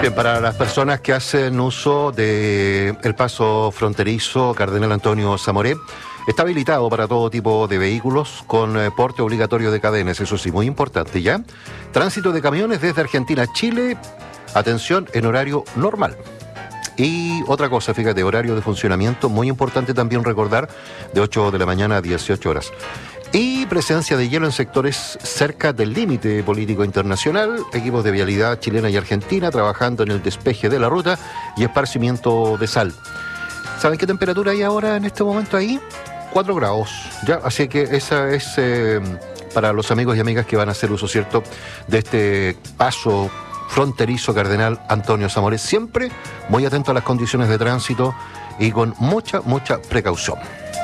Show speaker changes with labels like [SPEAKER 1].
[SPEAKER 1] Bien, para las personas que hacen uso del paso fronterizo Cardenal Antonio Zamoré, está habilitado para todo tipo de vehículos con porte obligatorio de cadenas, eso sí, muy importante, ¿ya? Tránsito de camiones desde Argentina a Chile, atención, en horario normal. Y otra cosa, fíjate, horario de funcionamiento, muy importante también recordar, de 8 de la mañana a 18 horas. Y presencia de hielo en sectores cerca del límite político internacional, equipos de vialidad chilena y argentina trabajando en el despeje de la ruta y esparcimiento de sal. ¿Saben qué temperatura hay ahora en este momento ahí? 4 grados, ¿ya? Así que esa es para los amigos y amigas que van a hacer uso, ¿cierto?, de este paso fronterizo Cardenal Antonio Zamoré, siempre muy atento a las condiciones de tránsito y con mucha precaución.